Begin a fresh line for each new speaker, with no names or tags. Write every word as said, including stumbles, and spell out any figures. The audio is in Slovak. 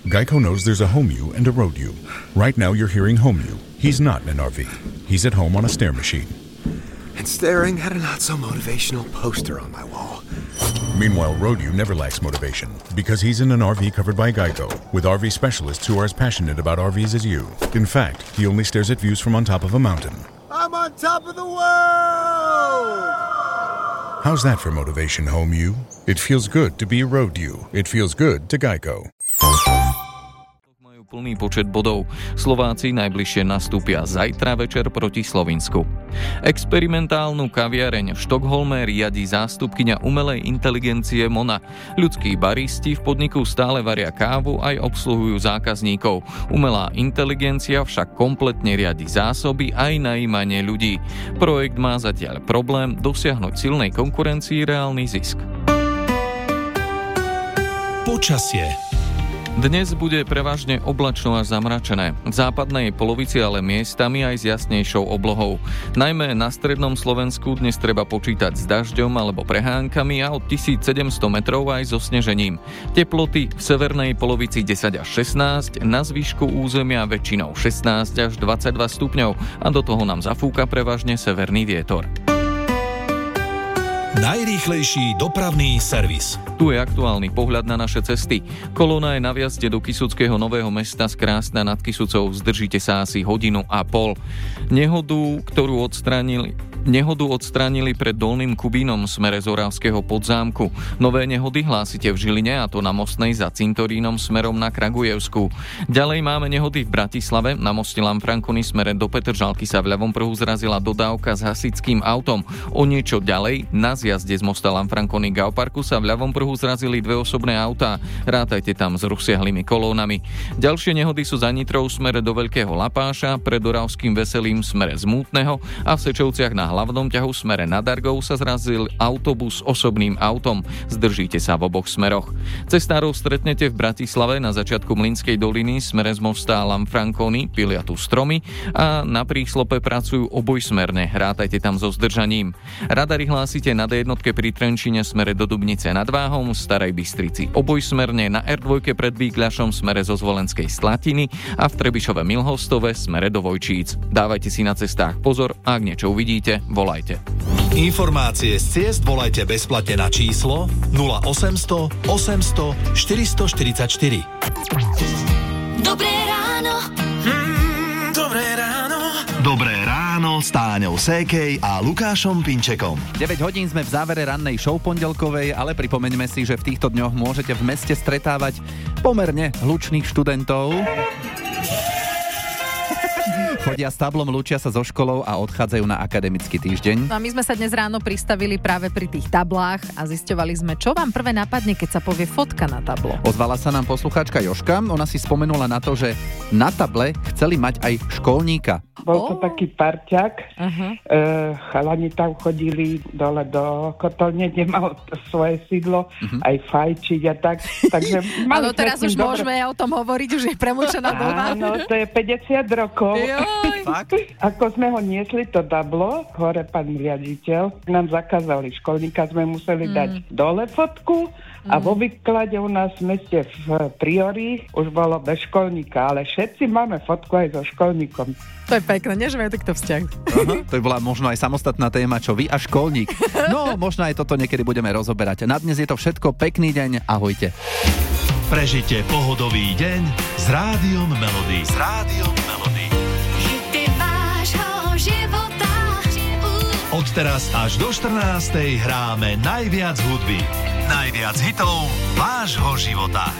Geico knows there's a home you and a road you. Right now you're hearing home you. He's not in an R V. He's at home on a stair machine.
And staring at a not-so-motivational poster on my wall.
Meanwhile, road you never lacks motivation because he's in an R V covered by Geico with R V specialists who are as passionate about R Vs as you. In fact, he only stares at views from on top of a mountain.
I'm on top of the world!
How's that for motivation, home you? It feels good to be a road you. It feels good to Geico.
Majú plný počet bodov. Slováci najbližšie nastúpia zajtra večer proti Slovinsku. Experimentálnu kaviareň v Štokholme riadi zástupkyňa umelej inteligencie Mona. Ľudskí baristi v podniku stále varia kávu aj obsluhujú zákazníkov. Umelá inteligencia však kompletne riadi zásoby aj najímanie ľudí. Projekt má zatiaľ problém dosiahnuť silnej konkurencii reálny zisk.
Počasie.
Dnes bude prevažne oblačno až zamračené. V západnej polovici ale miestami aj s jasnejšou oblohou. Najmä na strednom Slovensku dnes treba počítať s dažďom alebo prehánkami a od tisícsedemsto metrov aj so snežením. Teploty v severnej polovici desať až šestnásť, na zvyšku územia väčšinou šestnásť až dvadsaťdva stupňov a do toho nám zafúka prevažne severný vietor.
Najrýchlejší dopravný servis.
Tu je aktuálny pohľad na naše cesty. Kolóna je na vjazde do Kysuckého Nového Mesta z Krásna nad Kysucou. Zdržíte sa asi hodinu a pol. Nehodu, ktorú odstránili... Nehodu odstránili pred Dolným Kubínom smere z Oravského Podzámku. Nové nehody hlásite v Žiline, a to na Mostnej za Cintorínom smerom na Kragujevskú. Ďalej máme nehody v Bratislave. Na moste Lanfranconi smere do Petržalky sa v ľavom pruhu zrazila dodávka s hasičským autom. O niečo ďalej na zjazde z mosta Lanfranconi Geoparku sa v ľavom pruhu zrazili dve osobné autá. Rátajte tam s rozsiahlými kolónami. Ďalšie nehody sú za Nitrou smere do Veľkého Lapáša, pred Oravským Veselým smere z Mútneho a v Sečovciach na hlavnom ťahu smere nad Dargou sa zrazil autobus osobným autom. Zdržíte sa v oboch smeroch. Cestárov stretnete v Bratislave na začiatku Mlynskej doliny smere z mosta Lanfranconi, pilia tu stromy a na príslope pracujú obojsmerne. Rátajte tam so zdržaním. Radary hlásite na dé jednotke pri Trenčíne smere do Dubnice nad Váhom, v Starej Bystrici obojsmerne, na er dva pred Bíkľašom smere zo Zvolenskej Slatiny a v Trebišove Milhostove smere do Vojčíc. Dávajte si na cestách pozor, ak niečo uvidíte, volajte.
Informácie z ciest volajte bezplatne na číslo nula osemsto osemsto štyristoštyridsaťštyri.
Dobré ráno.
Mm, dobré ráno. Dobré ráno s Táňou Sékej a Lukášom Pinčekom.
deväť hodín sme v závere rannej show pondelkovej, ale pripomeňme si, že v týchto dňoch môžete v meste stretávať pomerne hlučných študentov. Chodia s tablom, lúčia sa so školou a odchádzajú na akademický týždeň.
No a my sme sa dnes ráno pristavili práve pri tých tablách a zisťovali sme, čo vám prvé napadne, keď sa povie fotka na tablo.
Ozvala sa nám poslucháčka Jožka, ona si spomenula na to, že na table chceli mať aj školníka.
Bol to oh. taký parťák,
uh-huh.
e, chalani tam chodili dole do kotolne, kde mal svoje sídlo, uh-huh. aj fajčiť a tak. Takže
áno, teraz už dobre... môžeme o tom hovoriť, už je premúčená doba.
Áno, to je päťdesiat rokov.
Fakt?
Ako sme ho niesli to tablo, hore pán riaditeľ, nám zakázali školníka, sme museli mm. dať dole fotku a mm. vo výklade u nás v meste v Priori už bolo bez školníka, ale všetci máme fotku aj so školníkom.
To je pekné, nie že majú takto vzťah.
Aha, to by bola možno aj samostatná téma, čo vy a školník. No, možno aj toto niekedy budeme rozoberať. Na dnes je to všetko, pekný deň, ahojte.
Prežite pohodový deň s Rádiom Melody. S Rádiom Melody. Od teraz až do štrnástej hráme najviac hudby. Najviac hitov vášho života.